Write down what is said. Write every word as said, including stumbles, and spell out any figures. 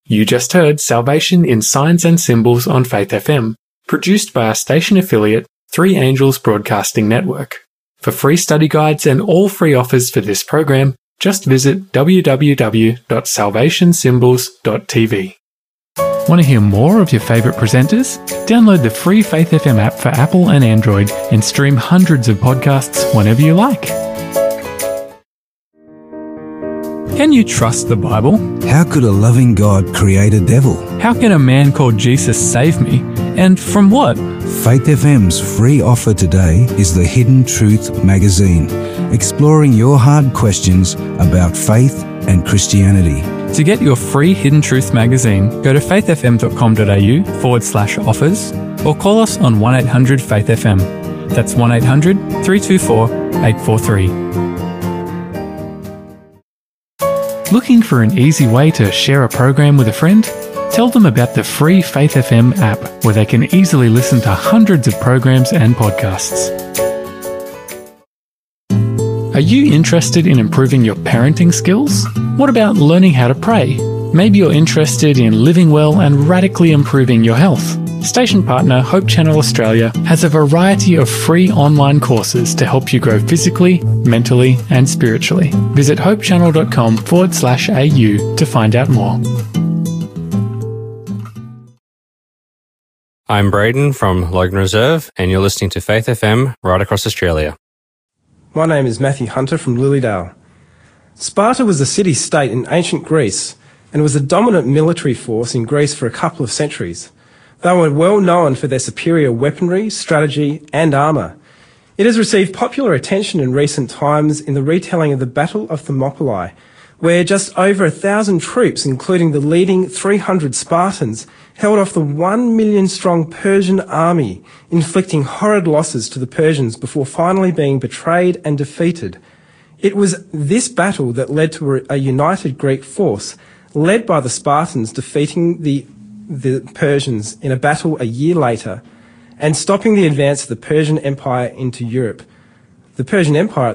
You just heard Salvation in Signs and Symbols on Faith F M, produced by our station affiliate, Three Angels Broadcasting Network. For free study guides and all free offers for this program, just visit w w w dot salvation symbols dot t v. Want to hear more of your favourite presenters? Download the free Faith F M app for Apple and Android and stream hundreds of podcasts whenever you like. Can you trust the Bible? How could a loving God create a devil? How can a man called Jesus save me? And from what? Faith F M's free offer today is the Hidden Truth magazine, exploring your hard questions about faith and Christianity. To get your free Hidden Truth magazine, go to faithfm.com.au forward slash offers or call us on one eight hundred faith F M. That's one eight hundred three two four eight four three. Looking for an easy way to share a program with a friend? Tell them about the free Faith F M app, where they can easily listen to hundreds of programs and podcasts. Are you interested in improving your parenting skills? What about learning how to pray? Maybe you're interested in living well and radically improving your health. Station partner Hope Channel Australia has a variety of free online courses to help you grow physically, mentally and spiritually. Visit hopechannel.com forward slash AU to find out more. I'm Braden from Logan Reserve, and you're listening to Faith F M right across Australia. My name is Matthew Hunter from Lilydale. Sparta was a city-state in ancient Greece and was a dominant military force in Greece for a couple of centuries. They were well known for their superior weaponry, strategy and armour. It has received popular attention in recent times in the retelling of the Battle of Thermopylae, where just over a thousand troops, including the leading three hundred Spartans, held off the one million strong Persian army, inflicting horrid losses to the Persians before finally being betrayed and defeated. It was this battle that led to a united Greek force, led by the Spartans, defeating the, the Persians in a battle a year later and stopping the advance of the Persian Empire into Europe. The Persian Empire